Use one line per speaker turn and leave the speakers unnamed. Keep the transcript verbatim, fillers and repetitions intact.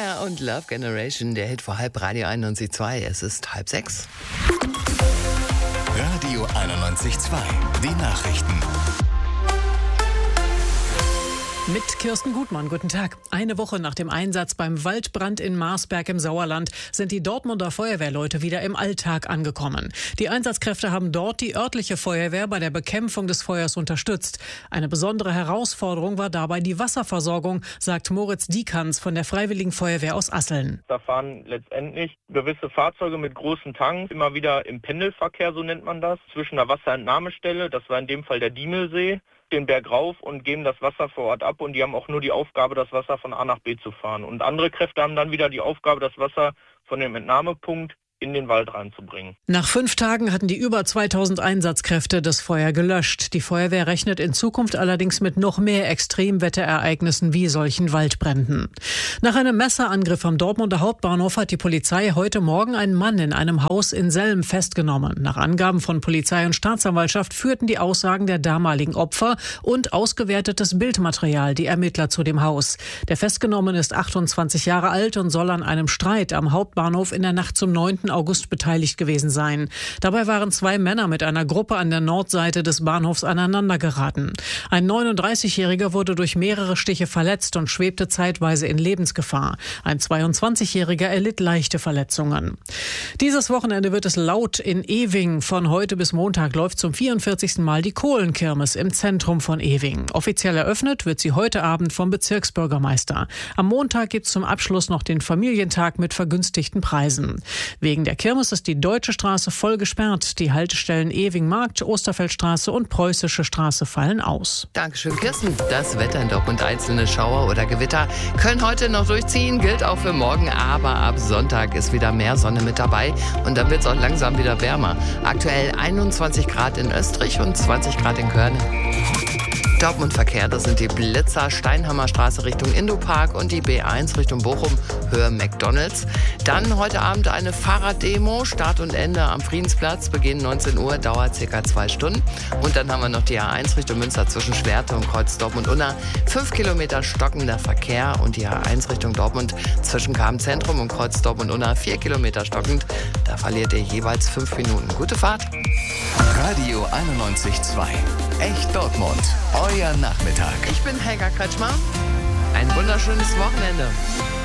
Fire und Love Generation, der Hit vor halb Radio einundneunzig Komma zwei. Es ist halb sechs.
Radio einundneunzig Komma zwei. Die Nachrichten.
Mit Kirsten Gutmann, guten Tag. Eine Woche nach dem Einsatz beim Waldbrand in Marsberg im Sauerland sind die Dortmunder Feuerwehrleute wieder im Alltag angekommen. Die Einsatzkräfte haben dort die örtliche Feuerwehr bei der Bekämpfung des Feuers unterstützt. Eine besondere Herausforderung war dabei die Wasserversorgung, sagt Moritz Diekans von der Freiwilligen Feuerwehr aus Asseln.
Da fahren letztendlich gewisse Fahrzeuge mit großen Tanks immer wieder im Pendelverkehr, so nennt man das, zwischen der Wasserentnahmestelle, das war in dem Fall der Diemelsee, den Berg rauf und geben das Wasser vor Ort ab, und die haben auch nur die Aufgabe, das Wasser von A nach B zu fahren. Und andere Kräfte haben dann wieder die Aufgabe, das Wasser von dem Entnahmepunkt in den Wald reinzubringen.
Nach fünf Tagen hatten die über zweitausend Einsatzkräfte das Feuer gelöscht. Die Feuerwehr rechnet in Zukunft allerdings mit noch mehr Extremwetterereignissen wie solchen Waldbränden. Nach einem Messerangriff am Dortmunder Hauptbahnhof hat die Polizei heute Morgen einen Mann in einem Haus in Selm festgenommen. Nach Angaben von Polizei und Staatsanwaltschaft führten die Aussagen der damaligen Opfer und ausgewertetes Bildmaterial die Ermittler zu dem Haus. Der Festgenommene ist achtundzwanzig Jahre alt und soll an einem Streit am Hauptbahnhof in der Nacht zum neunten August beteiligt gewesen sein. Dabei waren zwei Männer mit einer Gruppe an der Nordseite des Bahnhofs aneinandergeraten. Ein neununddreißigjähriger wurde durch mehrere Stiche verletzt und schwebte zeitweise in Lebensgefahr. Ein zweiundzwanzigjähriger erlitt leichte Verletzungen. Dieses Wochenende wird es laut in Ewing. Von heute bis Montag läuft zum vierundvierzigsten Mal die Kohlenkirmes im Zentrum von Ewing. Offiziell eröffnet wird sie heute Abend vom Bezirksbürgermeister. Am Montag gibt es zum Abschluss noch den Familientag mit vergünstigten Preisen. Wegen der Kirmes ist die Deutsche Straße voll gesperrt. Die Haltestellen Ewing Markt, Osterfeldstraße und Preußische Straße fallen aus.
Dankeschön, Kirsten. Das Wetter in Dortmund, einzelne Schauer oder Gewitter können heute noch durchziehen, gilt auch für morgen, aber ab Sonntag ist wieder mehr Sonne mit dabei und dann wird es auch langsam wieder wärmer. Aktuell einundzwanzig Grad in Österreich und zwanzig Grad in Körne. Dortmund-Verkehr, das sind die Blitzer Steinhammerstraße Richtung Indopark und die B eins Richtung Bochum, Höhe McDonalds. Dann heute Abend eine Fahrraddemo, Start und Ende am Friedensplatz, Beginn neunzehn Uhr, dauert circa zwei Stunden. Und dann haben wir noch die A eins Richtung Münster zwischen Schwerte und Kreuz Dortmund-Unna. Fünf Kilometer stockender Verkehr und die A eins Richtung Dortmund zwischen Kamen-Zentrum und Kreuz Dortmund-Unna. Vier Kilometer stockend, da verliert ihr jeweils fünf Minuten. Gute Fahrt.
Radio einundneunzig Komma zwei. Echt Dortmund. Euer Nachmittag.
Ich bin Helga Kretschmer. Ein wunderschönes Wochenende.